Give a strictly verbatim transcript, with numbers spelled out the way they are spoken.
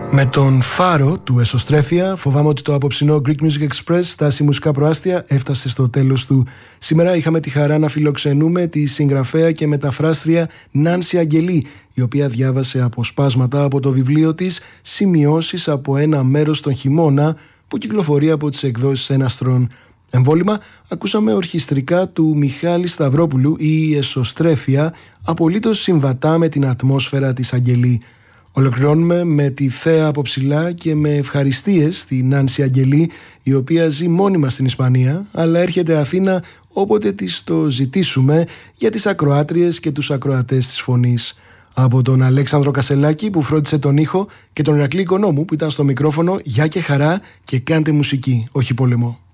Με τον φάρο του Εσωστρέφεια, φοβάμαι ότι το απόψινό Greek Music Express, στάση μουσικά προάστια, έφτασε στο τέλος του. Σήμερα είχαμε τη χαρά να φιλοξενούμε τη συγγραφέα και μεταφράστρια Νάνση Αγγελή, η οποία διάβασε αποσπάσματα από το βιβλίο της «Σημειώσεις από ένα μέρος τον χειμώνα», που κυκλοφορεί από τις εκδόσεις Έναστρον. Εμβόλυμα, ακούσαμε ορχιστρικά του Μιχάλη Σταυρόπουλου ή Εσωστρέφεια, απολύτως συμβατά με την ατμόσφαιρα της Αγγελή. Ολοκληρώνουμε με τη θέα από ψηλά και με ευχαριστίες στη Νάνση Αγγελή, η οποία ζει μόνιμα στην Ισπανία, αλλά έρχεται Αθήνα όποτε της το ζητήσουμε, για τις ακροάτριες και τους ακροατές της φωνής. Από τον Αλέξανδρο Κασελάκη που φρόντισε τον ήχο και τον Ηρακλή Οικονόμου που ήταν στο μικρόφωνο, γεια και χαρά και κάντε μουσική, όχι πόλεμο.